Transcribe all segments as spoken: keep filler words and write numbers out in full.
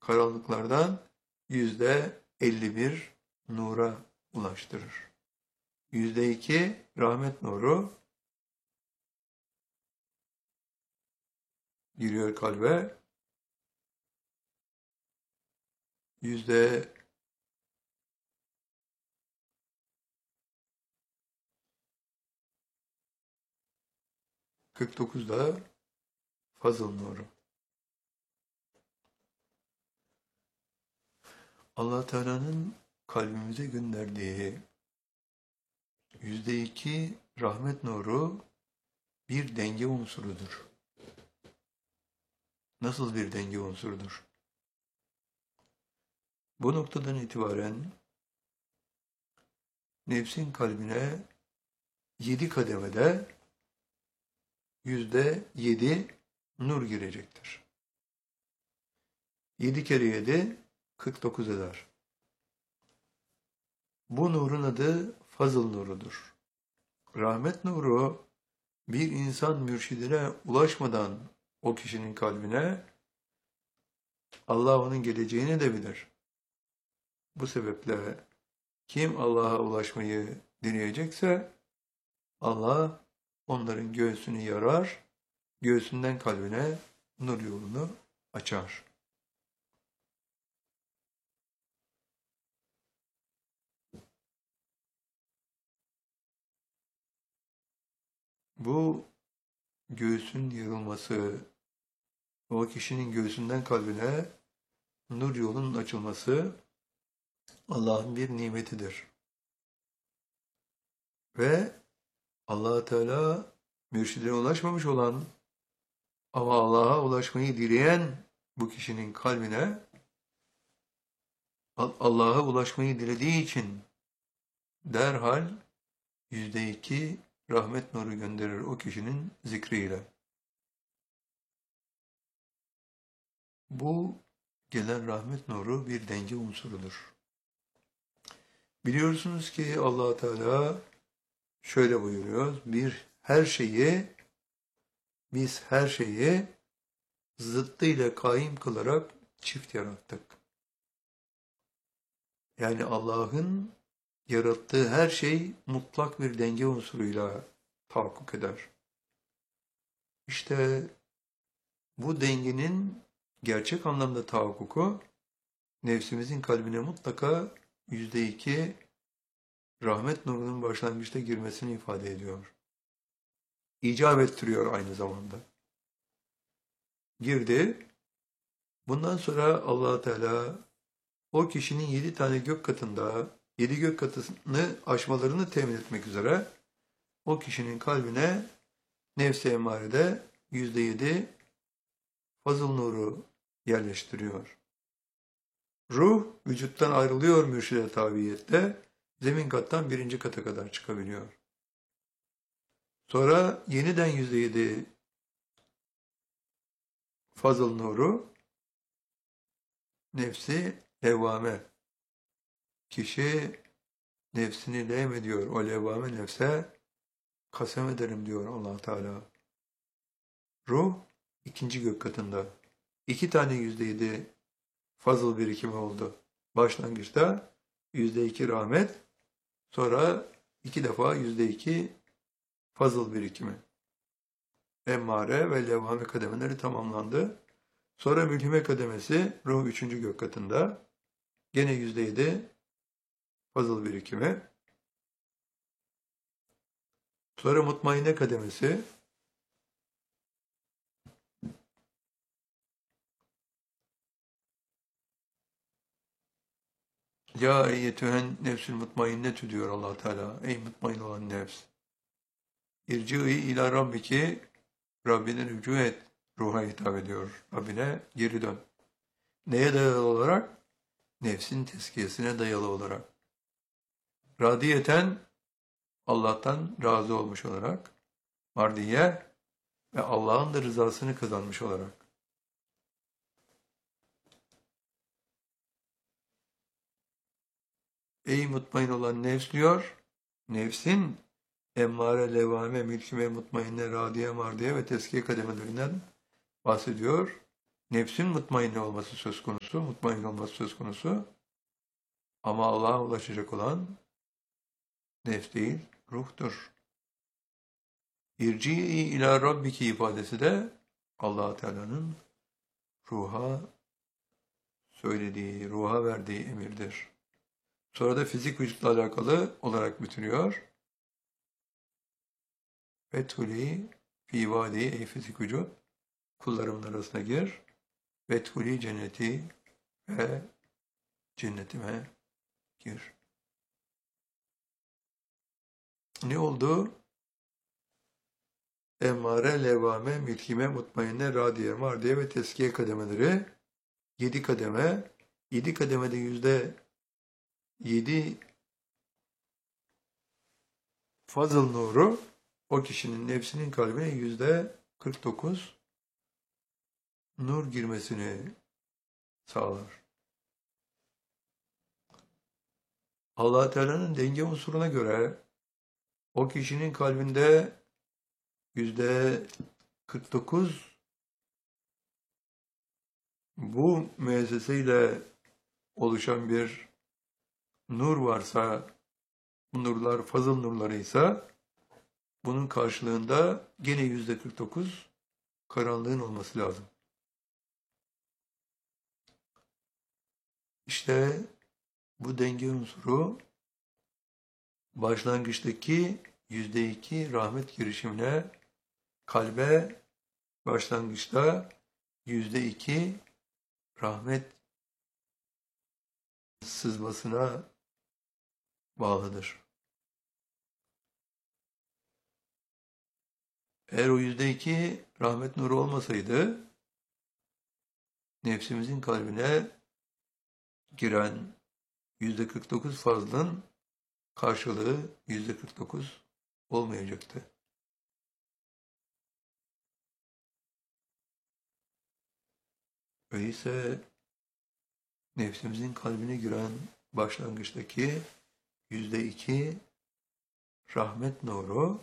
karanlıklardan yüzde elli bir nura ulaştırır. Yüzde iki rahmet nuru giriyor kalbe. Yüzde kırk dokuz da fazıl nuru. Allah Teala'nın kalbimize gönderdiği yüzde iki rahmet nuru bir denge unsurudur. Nasıl bir denge unsurudur? Bu noktadan itibaren nefsin kalbine yedi kademede yüzde yedi nur girecektir. Yedi kere yedi, kırk dokuz eder. Bu nurun adı fazıl nurudur. Rahmet nuru bir insan mürşidine ulaşmadan o kişinin kalbine Allah onun geleceğini de bilir. Bu sebeple kim Allah'a ulaşmayı deneyecekse Allah onların göğsünü yarar, göğsünden kalbine nur yolunu açar. Bu göğsün yarılması, o kişinin göğsünden kalbine nur yolunun açılması Allah'ın bir nimetidir. Ve Allah Teala mürşidine ulaşmamış olan ama Allah'a ulaşmayı dileyen bu kişinin kalbine Allah'a ulaşmayı dilediği için derhal yüzde iki rahmet nuru gönderir o kişinin zikriyle. Bu gelen rahmet nuru bir denge unsurudur. Biliyorsunuz ki Allah Teala şöyle buyuruyor. Bir her şeyi biz her şeyi zıttıyla kaim kılarak çift yarattık. Yani Allah'ın yarattığı her şey mutlak bir denge unsuruyla tahakkuk eder. İşte bu dengenin gerçek anlamda tahakkuku nefsimizin kalbine mutlaka yüzde iki rahmet nurunun başlangıçta girmesini ifade ediyor. İcap ettiriyor aynı zamanda. Girdi. Bundan sonra Allah Teala o kişinin yedi tane gök katında yedi gök katını aşmalarını temin etmek üzere o kişinin kalbine nefs-i emmarede yüzde yedi fazıl nuru yerleştiriyor. Ruh vücuttan ayrılıyor mürşide tabiiyetle, zemin kattan birinci kata kadar çıkabiliyor. Sonra yeniden yüzde yedi fazıl nuru nefsi levvame. Kişi nefsini levm ediyor. O levvame nefse kasem ederim diyor Allah Teala. Ruh ikinci gök katında. İki tane yüzde yedi fazıl birikimi oldu. Başlangıçta yüzde iki rahmet, sonra iki defa yüzde iki fazıl birikimi. Emmare ve levhame kademeleri tamamlandı. Sonra mülhime kademesi ruh üçüncü gök katında. Gene yüzde yedi fazıl birikimi. Sonra mutmainne kademesi. Ya eyyetühen nefsül mutmainnetü diyor Allah Teala. Ey mutmain olan nefs. İrci'i ila rabbiki, Rabbine rücu et. Ruha hitap ediyor. Rabbine geri dön. Neye dayalı olarak? Nefsin tezkiyesine dayalı olarak. Radiyeten, Allah'tan razı olmuş olarak. Mardiye ve Allah'ın da rızasını kazanmış olarak. Ey mutmain olan nefs diyor, nefsin emmare, levame, mülkime, mutmainne, radiye, mardiye ve tezkiye kademelerinden bahsediyor. Nefsin mutmain olması söz konusu, mutmain olması söz konusu. Ama Allah'a ulaşacak olan nefs değil, ruhtur. İrci'i ila rabbiki ifadesi de Allah Teala'nın ruha söylediği, ruha verdiği emirdir. Sonra da fizik vücutla alakalı olarak bitiriyor. Vethuli fi vadi ey fizik vücut kullarımın arasına gir. Vethuli cenneti ve cennetime gir. Ne oldu? Emmare, levvame, mülkime, mutmainne, radiye, mardiye ve teskiye kademeleri yedi kademe. Yedi kademede yüzde yedi fazıl nuru o kişinin nefsinin kalbine yüzde kırk dokuz nur girmesini sağlar. Allah Teala'nın denge unsuruna göre o kişinin kalbinde yüzde kırk dokuz bu müesseseyle oluşan bir nur varsa, bu nurlar fazıl nurlarıysa bunun karşılığında gene yüzde kırk dokuz karanlığın olması lazım. İşte bu denge unsuru başlangıçtaki yüzde iki rahmet girişimine, kalbe başlangıçta yüzde iki rahmet sızmasına bağlıdır. Eğer o yüzde iki rahmet nuru olmasaydı, nefsimizin kalbine giren yüzde kırk dokuz fazlın karşılığı yüzde kırk dokuz olmayacaktı. Öyleyse nefsimizin kalbine giren başlangıçtaki yüzde iki rahmet nuru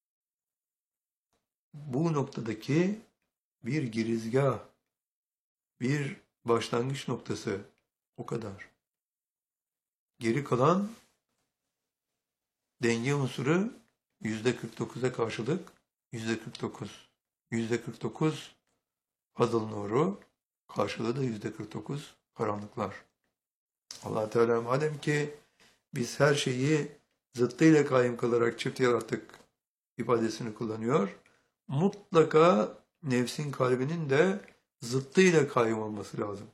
bu noktadaki bir girizgah, bir başlangıç noktası, o kadar. Geri kalan denge unsuru yüzde kırk dokuza karşılık yüzde kırk dokuz. yüzde kırk dokuz fazıl nuru, karşılığı da yüzde kırk dokuz karanlıklar. Allah Teala madem ki biz her şeyi zıttıyla kaim kılarak çift yarattık ifadesini kullanıyor, mutlaka nefsin kalbinin de zıttıyla kaim olması lazım.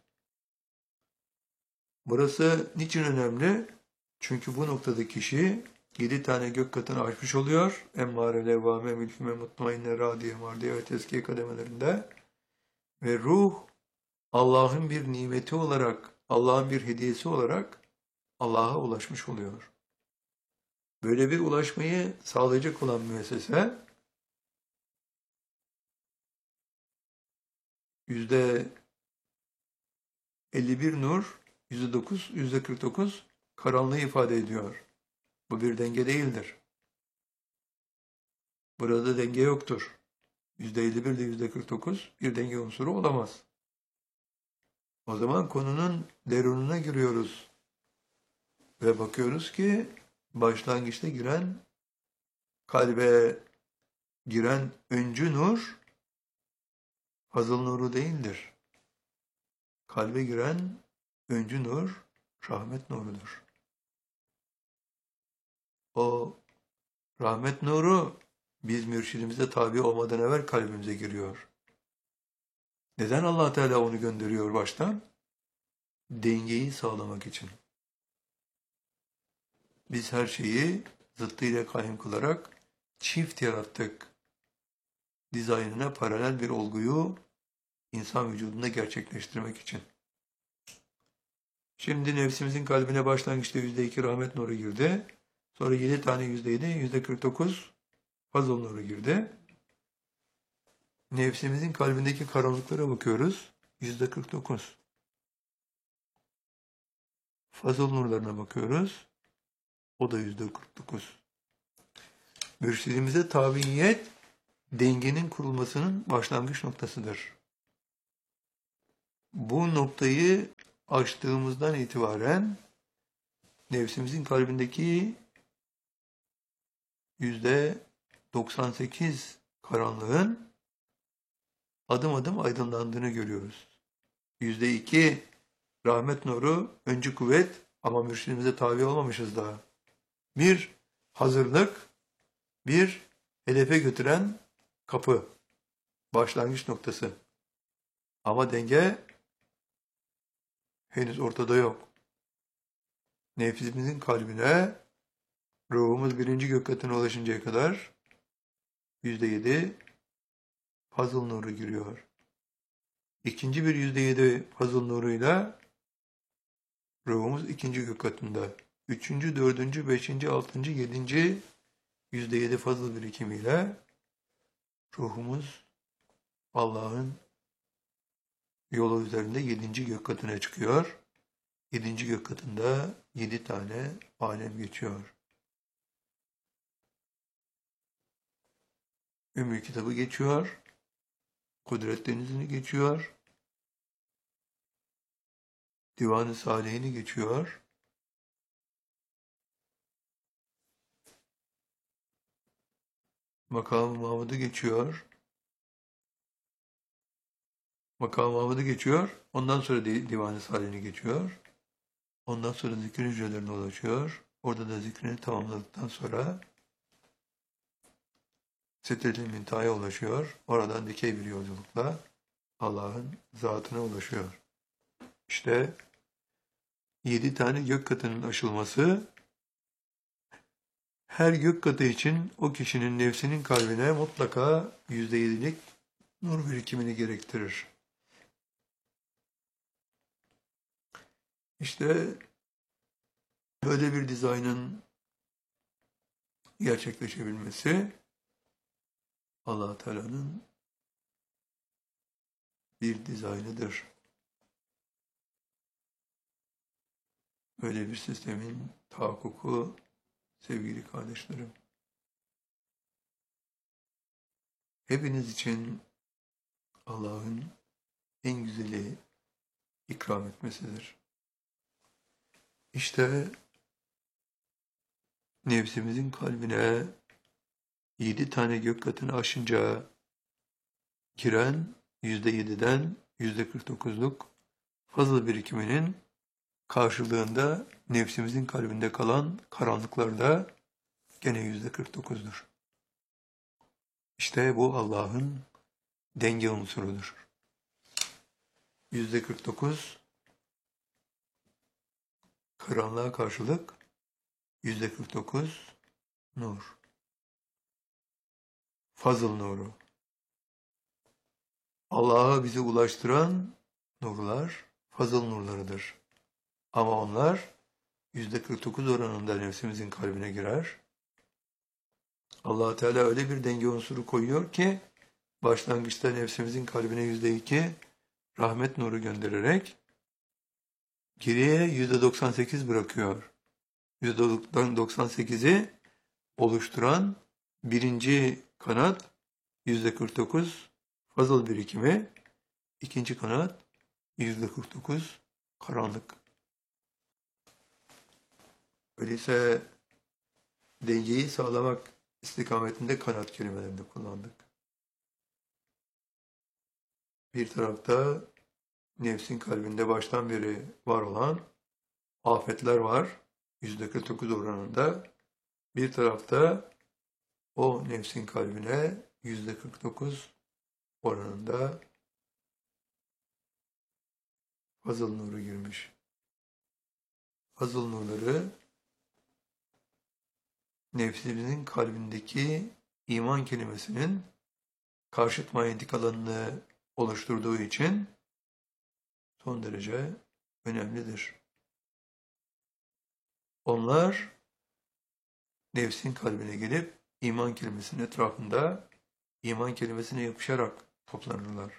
Burası niçin önemli? Çünkü bu noktada kişi yedi tane gök katını aşmış oluyor. Emmare, levvame, mülkime, mutmainne, radiye, mardiye ve teskiye kademelerinde. Ve ruh Allah'ın bir nimeti olarak, Allah'ın bir hediyesi olarak Allah'a ulaşmış oluyor. Böyle bir ulaşmayı sağlayacak olan müessese yüzde elli bir nur, yüzde dokuz, yüzde kırk dokuz karanlığı ifade ediyor. Bu bir denge değildir. Burada denge yoktur. yüzde elli bir ile yüzde kırk dokuz bir denge unsuru olamaz. O zaman konunun derununa giriyoruz. Ve bakıyoruz ki başlangıçta giren, kalbe giren öncü nur fazıl nuru değildir. Kalbe giren öncü nur rahmet nurudur. O rahmet nuru biz mürşidimize tabi olmadan evvel kalbimize giriyor. Neden Allah Teala onu gönderiyor baştan? Dengeyi sağlamak için. Biz her şeyi zıttıyla kaim kılarak çift yarattık. Dizaynına paralel bir olguyu insan vücudunda gerçekleştirmek için. Şimdi nefsimizin kalbine başlangıçta yüzde iki rahmet nuru girdi. Sonra yedi tane yüzde yedi, yüzde kırk dokuz fazıl nuru girdi. Nefsimizin kalbindeki karanlıklara bakıyoruz. yüzde kırk dokuz. Fazıl nurlarına bakıyoruz. O da yüzde kırk dokuz. Mürşidimize tabiyet dengenin kurulmasının başlangıç noktasıdır. Bu noktayı aştığımızdan itibaren nefsimizin kalbindeki yüzde doksan sekiz karanlığın adım adım aydınlandığını görüyoruz. Yüzde iki rahmet nuru, öncü kuvvet ama mürşidimize tabi olmamışız daha. Bir hazırlık, bir hedefe götüren kapı, başlangıç noktası. Ama denge henüz ortada yok. Nefsimizin kalbine ruhumuz birinci gök katına ulaşıncaya kadar yüzde yedi fazıl nuru giriyor. İkinci bir yüzde yedi fazıl nuruyla ruhumuz ikinci gök katında. Üçüncü, dördüncü, beşinci, altıncı, yedinci yüzde yedi fazıl birikimiyle ruhumuz Allah'ın yolu üzerinde yedinci gök katına çıkıyor. Yedinci gök katında yedi tane alem geçiyor. Ümmü kitabı geçiyor. Kudret denizini geçiyor. Divan-ı Salihini geçiyor. Makam-ı Mahmud'u geçiyor. Makam-ı Mahmud'u geçiyor. Ondan sonra Divan-ı Salihini geçiyor. Ondan sonra zikrin hücrelerine ulaşıyor. Orada da zikrini tamamladıktan sonra Sidret-i Münteha'ya ulaşıyor. Oradan dikey bir yolculukla Allah'ın zatına ulaşıyor. İşte yedi tane gök katının aşılması her gök katı için o kişinin nefsinin kalbine mutlaka yüzde yedilik nur birikimini gerektirir. İşte böyle bir dizaynın gerçekleşebilmesi Allah Teala'nın bir dizaynıdır. Böyle bir sistemin tahakkuku sevgili kardeşlerim. Hepiniz için Allah'ın en güzeli ikram etmesidir. İşte nefsimizin kalbine yedi tane gök katını aşınca giren yüzde yediden yüzde kırk dokuzluk fazıl birikiminin karşılığında nefsimizin kalbinde kalan karanlıklar da gene yüzde kırk dokuzdur. İşte bu Allah'ın denge unsurudur. Yüzde kırk dokuz karanlığa karşılık yüzde kırk dokuz nur. Fazıl nuru. Allah'a bizi ulaştıran nurlar fazıl nurlarıdır. Ama onlar yüzde kırk dokuz oranında nefsimizin kalbine girer. Allah Teala öyle bir denge unsuru koyuyor ki başlangıçta nefsimizin kalbine yüzde iki rahmet nuru göndererek geriye yüzde doksan sekiz bırakıyor. yüzde doksan sekizi oluşturan birinci kanat yüzde kırk dokuz fazıl birikimi, ikinci kanat yüzde kırk dokuz karanlık. Öyleyse dengeyi sağlamak istikametinde kanat kelimelerini kullandık. Bir tarafta nefsin kalbinde baştan beri var olan afetler var, yüzde kırk dokuz oranında. Bir tarafta o nefsin kalbine yüzde kırk dokuz oranında fazıl nuru girmiş. Fazıl nurları nefsimizin kalbindeki iman kelimesinin karşıt manyetik alanını oluşturduğu için son derece önemlidir. Onlar nefsin kalbine gelip iman kelimesinin etrafında iman kelimesine yapışarak toplanırlar.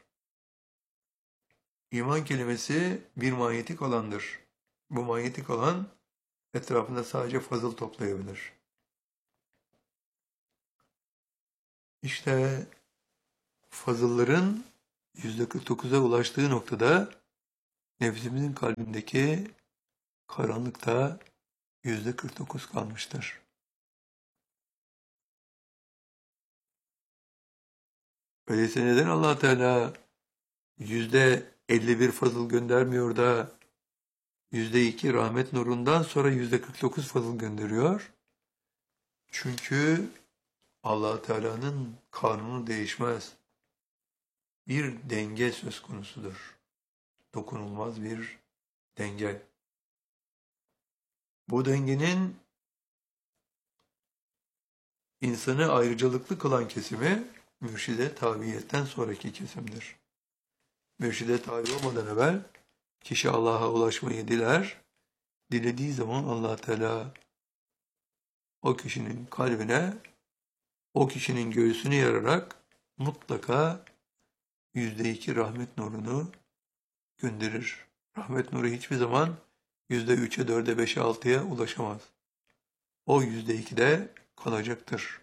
İman kelimesi bir manyetik alandır. Bu manyetik alan etrafında sadece fazıl toplayabilir. İşte fazılların yüzde kırk dokuza ulaştığı noktada nefsimizin kalbindeki karanlıkta yüzde kırk dokuz kalmıştır. Öyleyse neden Allah Teala yüzde elli bir fazıl göndermiyor da yüzde iki rahmet nurundan sonra yüzde kırk dokuz fazıl gönderiyor? Çünkü Allah Teala'nın kanunu değişmez. Bir denge söz konusudur. Dokunulmaz bir denge. Bu dengenin insanı ayrıcalıklı kılan kesimi mürşide tabiiyetten sonraki kesimdir. Mürşide tabi olmadan evvel kişi Allah'a ulaşmayı diler. Dilediği zaman Allah Teala o kişinin kalbine, o kişinin göğsünü yararak mutlaka yüzde iki rahmet nurunu gönderir. Rahmet nuru hiçbir zaman yüzde üçe, dörde, beşe, altıya ulaşamaz. O yüzde ikide kalacaktır.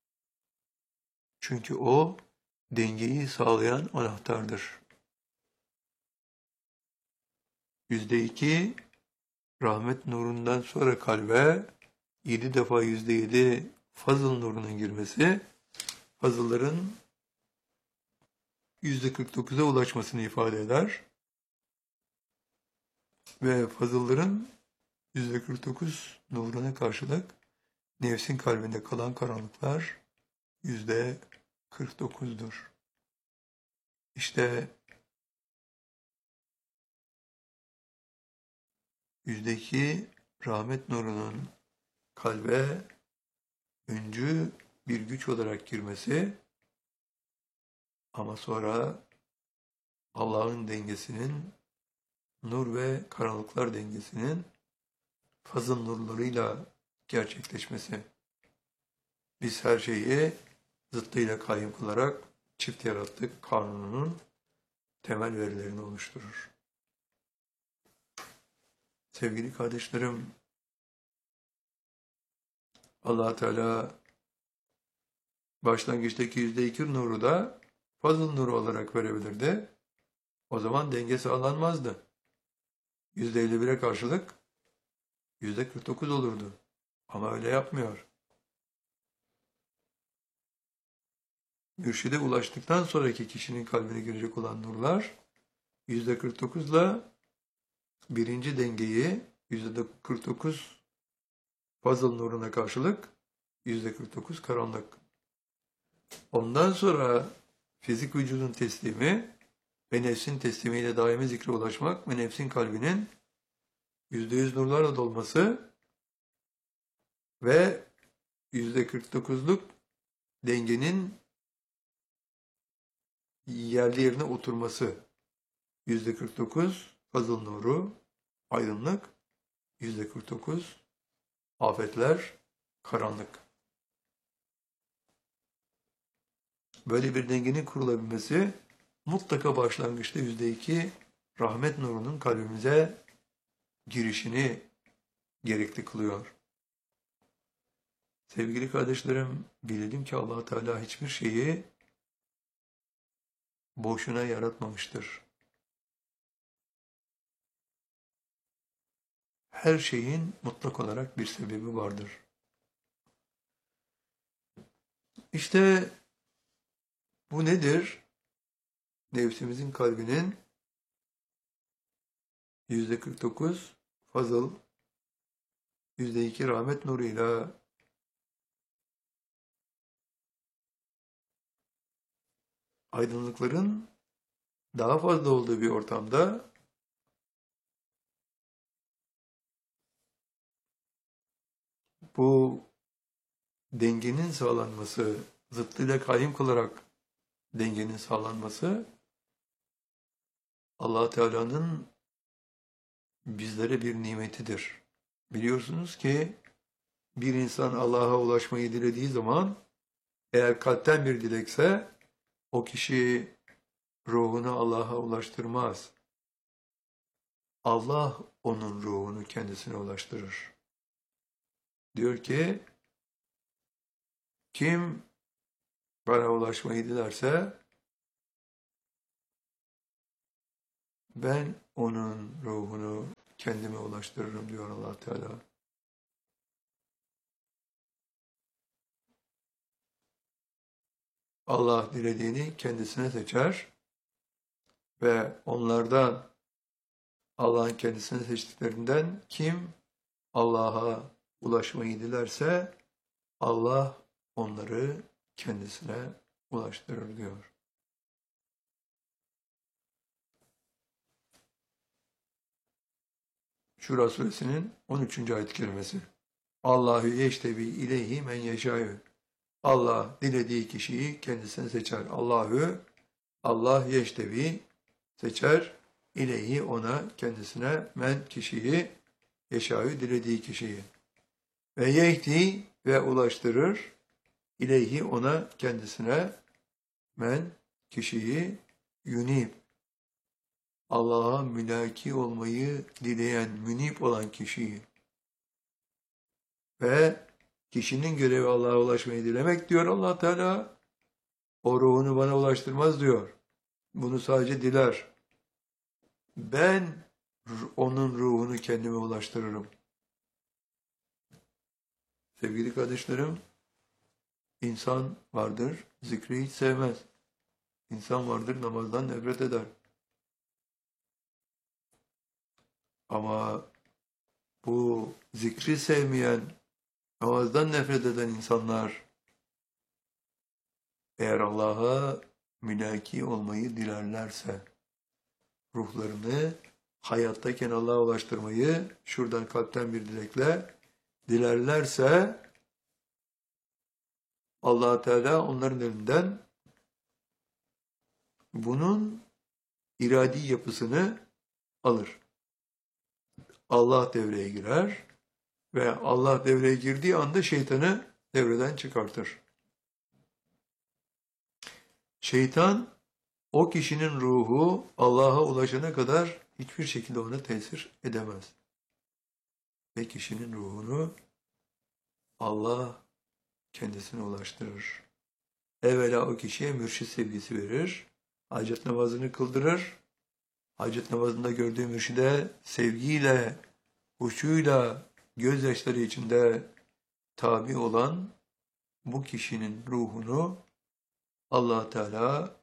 Çünkü o dengeyi sağlayan anahtardır. Yüzde iki rahmet nurundan sonra kalbe yedi defa yüzde yedi fazıl nurunun girmesi, fazılların yüzde kırk dokuza ulaşmasını ifade eder. Ve fazılların yüzde kırk dokuz nuruna karşılık nefsin kalbinde kalan karanlıklar yüzde kırk dokuzdur. İşte yüzde iki rahmet nurunun kalbe öncü bir güç olarak girmesi ama sonra Allah'ın dengesinin, nur ve karanlıklar dengesinin fazıl nurlarıyla gerçekleşmesi. Biz her şeyi zıttıyla kayyum kılarak çift yarattık kanununun temel verilerini oluşturur. Sevgili kardeşlerim, Allah Teala başlangıçtaki yüzde iki nuru da fazıl nuru olarak verebilirdi. O zaman denge sağlanmazdı. yüzde elli bire karşılık yüzde kırk dokuz olurdu. Ama öyle yapmıyor. Mürşide ulaştıktan sonraki kişinin kalbine girecek olan nurlar yüzde kırk dokuzla birinci dengeyi yüzde kırk dokuz fazıl nuruna karşılık yüzde kırk dokuz karanlık. Ondan sonra fizik vücudun teslimi ve nefsin teslimiyle daimi zikre ulaşmak ve nefsin kalbinin yüzde yüz nurlarla dolması ve yüzde kırk dokuzluk dengenin yerli yerine oturması. yüzde kırk dokuz fazıl nuru, aydınlık, yüzde kırk dokuz afetler, karanlık. Böyle bir dengenin kurulabilmesi mutlaka başlangıçta yüzde iki rahmet nurunun kalbimize girişini gerekli kılıyor. Sevgili kardeşlerim, bilelim ki Allah Teala hiçbir şeyi boşuna yaratmamıştır. Her şeyin mutlak olarak bir sebebi vardır. İşte bu nedir? Nefsimizin kalbinin yüzde kırk dokuz fazıl, yüzde iki rahmet nuruyla aydınlıkların daha fazla olduğu bir ortamda bu dengenin sağlanması, zıttıyla kayyum kılarak dengenin sağlanması Allah Teala'nın bizlere bir nimetidir. Biliyorsunuz ki bir insan Allah'a ulaşmayı dilediği zaman eğer kalpten bir dilekse o kişi ruhunu Allah'a ulaştırmaz. Allah onun ruhunu kendisine ulaştırır. Diyor ki kim bana ulaşmayı dilerse ben onun ruhunu kendime ulaştırırım diyor Allah Teala. Allah dilediğini kendisine seçer ve onlardan Allah'ın kendisine seçtiklerinden kim Allah'a ulaşmayı dilerse Allah onları kendisine ulaştırır diyor. Şura suresinin on üçüncü ayet-i kerimesi. Allahu yeştebi ileyhi men yeşâ'ü. Allah dilediği kişiyi kendisine seçer. Allahu Allah yeştebi seçer. İleyhi ona kendisine men kişiyi yeşâ'ü dilediği kişiyi. Ve yehdi ve ulaştırır. İleyhi ona kendisine men kişiyi yunib. Allah'a mülaki olmayı dileyen, münip olan kişiyi. Ve kişinin görevi Allah'a ulaşmayı dilemek diyor Allah Teala. O ruhunu bana ulaştırmaz diyor. Bunu sadece diler. Ben onun ruhunu kendime ulaştırırım. Sevgili kardeşlerim, insan vardır, zikri hiç sevmez. İnsan vardır, namazdan nefret eder. Ama bu zikri sevmeyen, namazdan nefret eden insanlar eğer Allah'a mülaki olmayı dilerlerse, ruhlarını hayattayken Allah'a ulaştırmayı şuradan kalpten bir dilekle dilerlerse Allah Teala onların elinden bunun iradi yapısını alır. Allah devreye girer ve Allah devreye girdiği anda şeytanı devreden çıkartır. Şeytan o kişinin ruhu Allah'a ulaşana kadar hiçbir şekilde ona tesir edemez. Ve kişinin ruhunu Allah kendisine ulaştırır. Evvela o kişiye mürşid sevgisi verir. Hacet namazını kıldırır. Hacet namazında gördüğü mürşide sevgiyle, huşuyla, gözyaşları içinde tabi olan bu kişinin ruhunu Allah Teala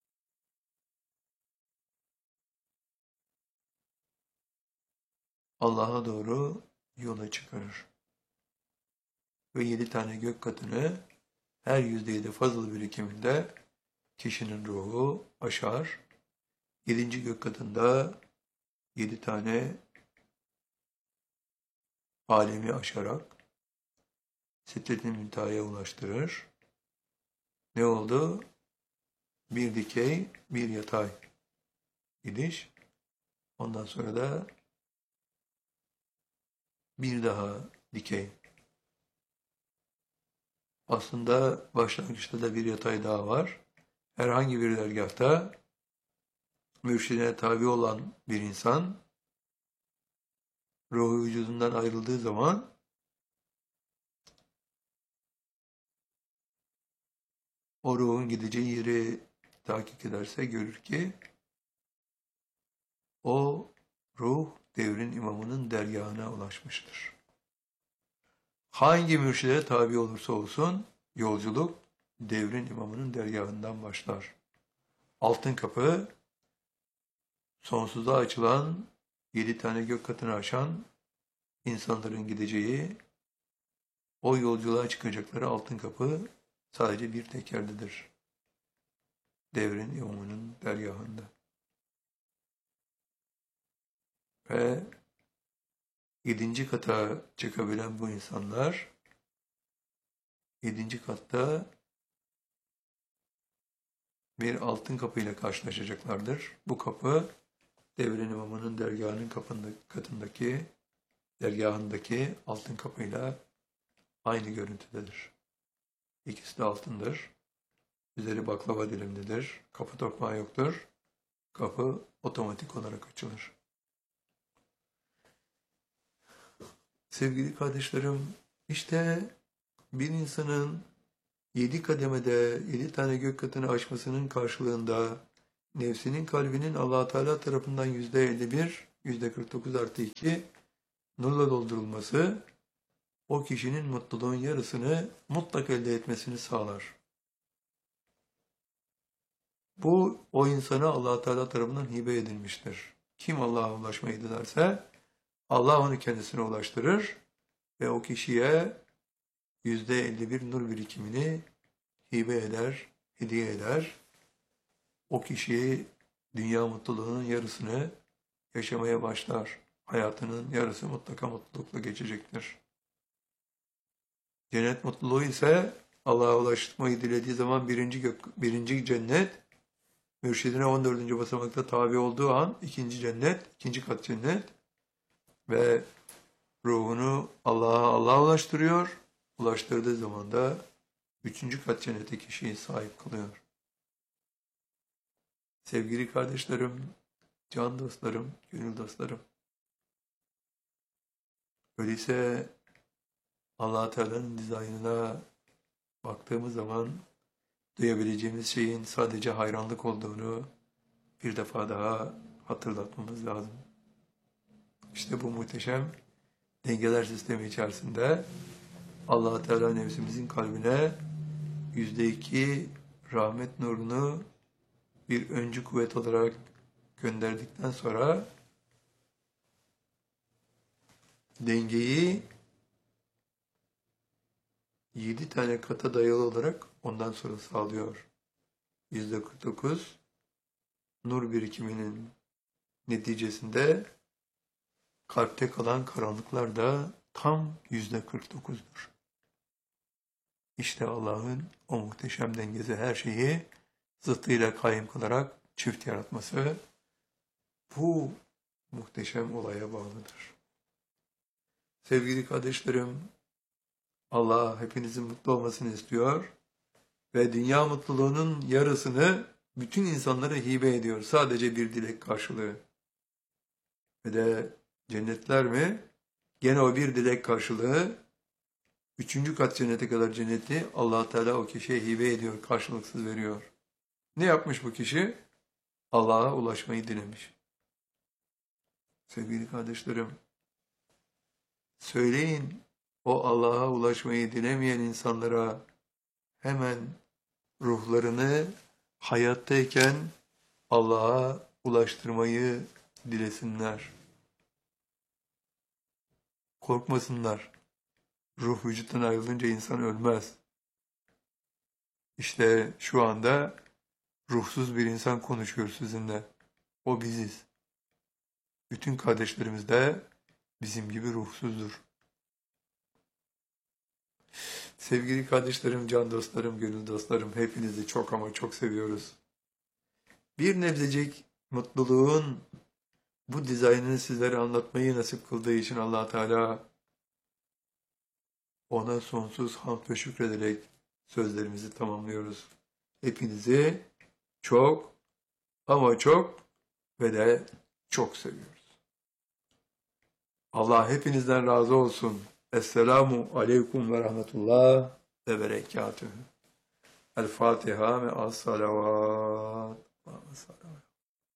Allah'a doğru yola çıkarır. Ve yedi tane gök katını her yüzde yedi fazıl birikiminde kişinin ruhu aşar. Yedinci gök katında yedi tane alemi aşarak Sidret-i Münteha'ya ulaştırır. Ne oldu? Bir dikey, bir yatay gidiş. Ondan sonra da bir daha dikey. Aslında başlangıçta da bir yatay daha var. Herhangi bir dergâhta mürşidine tabi olan bir insan ruhu vücudundan ayrıldığı zaman o ruhun gideceği yeri takip ederse görür ki o ruh devrin imamının dergahına ulaşmıştır. Hangi mürşide tabi olursa olsun yolculuk devrin imamının dergahından başlar. Altın kapı sonsuza açılan yedi tane gök katını aşan insanların gideceği o yolculuğa çıkacakları altın kapı sadece bir tek yerdedir. Devrin imamının dergahında. Ve yedinci kata çıkabilen bu insanlar yedinci katta bir altın kapıyla karşılaşacaklardır. Bu kapı devrin imamının dergahının kapında, katındaki dergahındaki altın kapıyla aynı görüntüdedir. İkisi de altındır. Üzeri baklava dilimlidir. Kapı tokmağı yoktur. Kapı otomatik olarak açılır. Sevgili kardeşlerim, işte bir insanın yedi kademede yedi tane gök katını aşmasının karşılığında nefsinin kalbinin Allah Teala tarafından yüzde elli bir, yüzde kırk dokuz artı iki nurla doldurulması o kişinin mutluluğun yarısını mutlak elde etmesini sağlar. Bu o insana Allah Teala tarafından hibe edilmiştir. Kim Allah'a ulaşmayı dilerse Allah onu kendisine ulaştırır ve o kişiye yüzde elli bir nur birikimini hibe eder, hediye eder. O kişi dünya mutluluğunun yarısını yaşamaya başlar. Hayatının yarısı mutlaka mutlulukla geçecektir. Cennet mutluluğu ise Allah'a ulaşmayı dilediği zaman birinci, gök, birinci cennet, mürşidine on dördüncü basamakta tabi olduğu an ikinci cennet, ikinci kat cennet ve ruhunu Allah'a Allah ulaştırıyor. Ulaştırdığı zaman da üçüncü kat cennete kişiyi sahip kılıyor. Sevgili kardeşlerim, can dostlarım, gönül dostlarım. Öyleyse Allah Teala'nın dizaynına baktığımız zaman duyabileceğimiz şeyin sadece hayranlık olduğunu bir defa daha hatırlatmamız lazım. İşte bu muhteşem dengeler sistemi içerisinde Allah Teala nefsimizin kalbine yüzde iki rahmet nurunu bir öncü kuvvet olarak gönderdikten sonra dengeyi yedi tane kata dayalı olarak ondan sonra sağlıyor. yüzde kırk dokuz nur birikiminin neticesinde kalpte kalan karanlıklar da tam yüzde kırk dokuzdur. İşte Allah'ın o muhteşem dengesi her şeyi zıttıyla kaim kılarak çift yaratması bu muhteşem olaya bağlıdır. Sevgili kardeşlerim, Allah hepinizin mutlu olmasını istiyor ve dünya mutluluğunun yarısını bütün insanlara hibe ediyor. Sadece bir dilek karşılığı. Ve de cennetler mi? Gene o bir dilek karşılığı üçüncü kat cennete kadar cenneti Allah Teala o kişiye hibe ediyor, karşılıksız veriyor. Ne yapmış bu kişi? Allah'a ulaşmayı dilemiş. Sevgili kardeşlerim, söyleyin o Allah'a ulaşmayı dilemeyen insanlara hemen ruhlarını hayattayken Allah'a ulaştırmayı dilesinler. Korkmasınlar. Ruh vücuttan ayrılınca insan ölmez. İşte şu anda ruhsuz bir insan konuşuyor sizinle. O biziz. Bütün kardeşlerimiz de bizim gibi ruhsuzdur. Sevgili kardeşlerim, can dostlarım, gönül dostlarım, hepinizi çok ama çok seviyoruz. Bir nebzecik mutluluğun bu dizaynını sizlere anlatmayı nasip kıldığı için Allah Teala ona sonsuz hamd ve şükrederek sözlerimizi tamamlıyoruz. Hepinizi çok ama çok ve de çok seviyoruz. Allah hepinizden razı olsun. Esselamu aleyküm ve rahmetullah ve berekatühü. El Fatiha ve as-salavat.